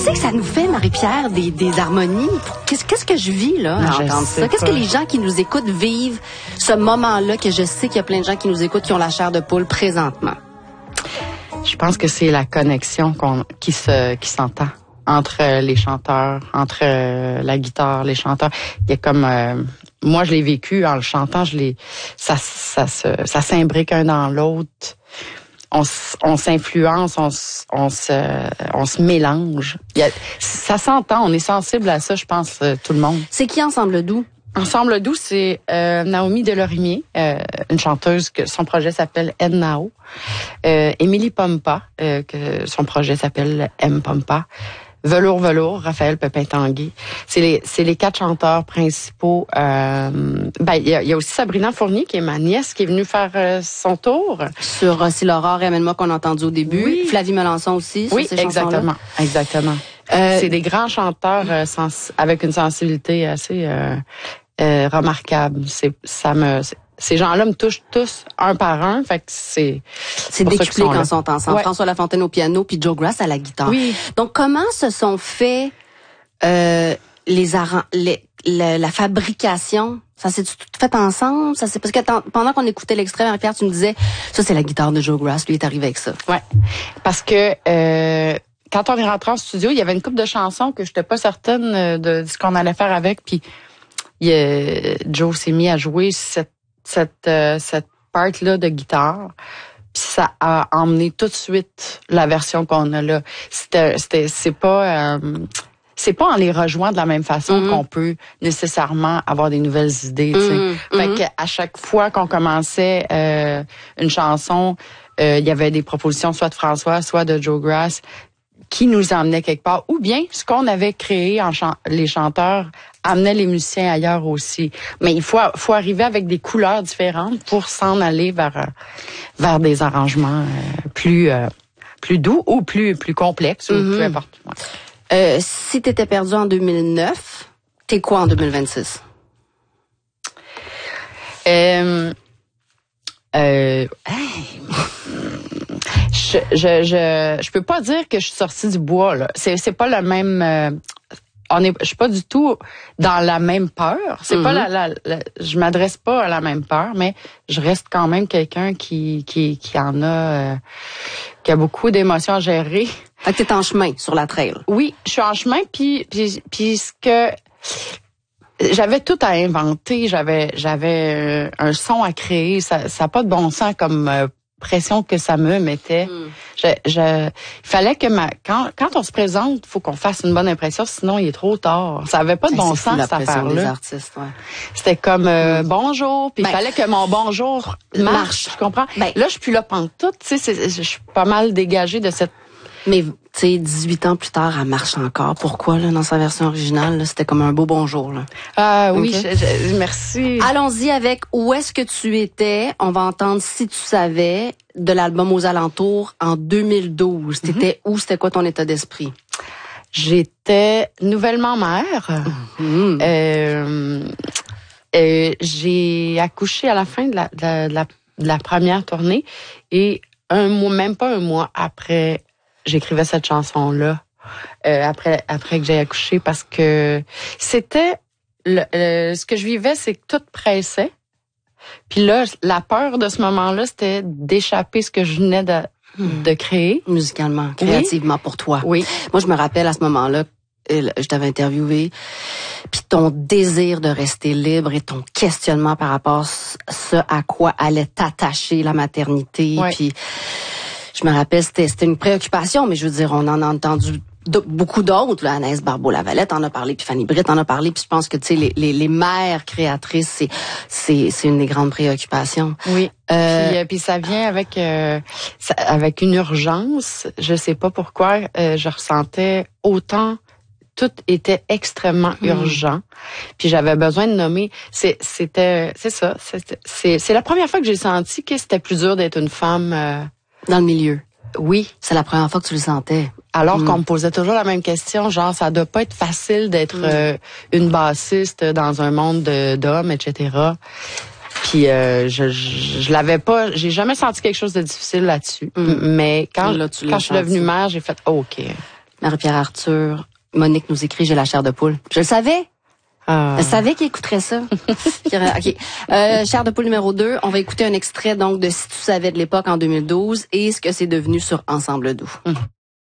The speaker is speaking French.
sais que ça nous fait, Marie-Pierre, des harmonies. Qu'est-ce que je vis, là, à entendre ça? Qu'est-ce que les gens qui nous écoutent vivent ce moment-là, que je sais qu'il y a plein de gens qui nous écoutent qui ont la chair de poule présentement? Je pense que c'est la connexion qui s'entend entre les chanteurs, entre la guitare, les chanteurs. Il y a comme moi je l'ai vécu en le chantant, ça s'imbrique un dans l'autre. On s'influence, on se mélange. Ça s'entend, on est sensible à ça, je pense, tout le monde. C'est qui Ensemble Doux? Ensemble Doux, c'est Naomi Delorimier, une chanteuse que son projet s'appelle Ednao. Émilie Pompa, que son projet s'appelle M Pompa. Velours, Raphaël Pépin-Tanguay. C'est les 4 chanteurs principaux. Il y a aussi Sabrina Fournier, qui est ma nièce, qui est venue faire son tour. Sur Rossi Laurent, Ramène-moi qu'on a entendu au début. Oui. Flavie Melançon aussi, oui, sur ces chansons-là. Exactement. C'est des grands chanteurs avec une sensibilité assez remarquable. Ces gens-là me touchent tous un par un, fait que c'est décuplé quand ils sont ensemble. Ouais. François Lafontaine au piano puis Joe Grass à la guitare. Oui. Donc comment se sont faits la fabrication? Ça s'est tout fait ensemble? Parce que pendant qu'on écoutait l'extrait, Marie-Pierre, tu me disais, ça c'est la guitare de Joe Grass, lui est arrivé avec ça. Ouais. Parce que quand on est rentré en studio, il y avait une couple de chansons que j'étais pas certaine de ce qu'on allait faire avec, puis Joe s'est mis à jouer cette part-là de guitare, puis ça a emmené tout de suite la version qu'on a là. C'est pas en les rejoignant de la même façon qu'on peut nécessairement avoir des nouvelles idées. Fait qu'à chaque fois qu'on commençait une chanson, il y avait des propositions soit de François, soit de Joe Grass qui nous emmenaient quelque part, ou bien ce qu'on avait créé les chanteurs amenait les musiciens ailleurs aussi. Mais il faut arriver avec des couleurs différentes pour s'en aller vers des arrangements plus doux ou plus complexes ou peu importe. Si t'étais perdu en 2009, t'es quoi en 2026? Je peux pas dire que je suis sortie du bois là. C'est pas le même. Je suis pas du tout dans la même peur. C'est pas je m'adresse pas à la même peur, mais je reste quand même quelqu'un qui en a, qui a beaucoup d'émotions à gérer. Fait que t'es en chemin sur la trail. Oui, je suis en chemin, puis ce que j'avais tout à inventer, j'avais un son à créer, ça a pas de bon sens comme pression que ça me mettait. Il fallait que quand on se présente, faut qu'on fasse une bonne impression, sinon il est trop tard. Ça avait pas de bon sens cette affaire-là. Des artistes, ouais. C'était comme bonjour, puis il fallait que mon bonjour marche. Tu comprends? Là, je suis plus là pantoute, tu sais, je suis pas mal dégagée de cette. Mais tu sais, 18 ans plus tard, elle marche encore. Pourquoi là dans sa version originale là, c'était comme un beau bonjour là. Oui, merci. Allons-y avec Où est-ce que tu étais. On va entendre Si tu savais de l'album Aux alentours en 2012. T'étais où? C'était quoi ton état d'esprit? J'étais nouvellement mère. J'ai accouché à la fin de la première tournée et même pas un mois après, j'écrivais cette chanson-là. Après que j'ai accouché, parce que c'était ce que je vivais, c'est que tout pressait. Puis là, la peur de ce moment-là, c'était d'échapper ce que je venais de créer. Musicalement, créativement, pour toi. Oui. Moi, je me rappelle à ce moment-là, je t'avais interviewé, puis ton désir de rester libre et ton questionnement par rapport à ce à quoi allait t'attacher la maternité. Ouais. Puis je me rappelle, c'était une préoccupation, mais je veux dire, on en a entendu beaucoup d'autres. Là, Anaïs Barbeau-Lavalette en a parlé, puis Fanny Britt en a parlé, puis je pense que tu sais les mères créatrices, c'est une des grandes préoccupations. Oui. Puis ça vient avec une urgence. Je sais pas pourquoi je ressentais autant. Tout était extrêmement urgent. Puis j'avais besoin de nommer. C'est la première fois que j'ai senti que c'était plus dur d'être une femme dans le milieu. Oui. C'est la première fois que tu le sentais. Alors qu'on me posait toujours la même question, genre ça doit pas être facile d'être une bassiste dans un monde d'hommes, etc. Puis je l'avais pas, j'ai jamais senti quelque chose de difficile là-dessus. Mais quand je suis devenue mère, j'ai fait OK. Marie-Pierre Arthur, Monique nous écrit « J'ai la chair de poule ». Je le savais. Je savais qu'il écouterait ça. OK. Chair de poule numéro 2, on va écouter un extrait donc de Si tu savais de l'époque en 2012 et ce que c'est devenu sur Ensemble doux.